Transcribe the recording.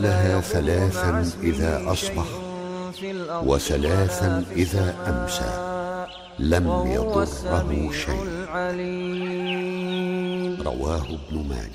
لها ثلاثا إذا أصبح وثلاثا إذا أمسى لم يضره شيء. رواه ابن ماجه.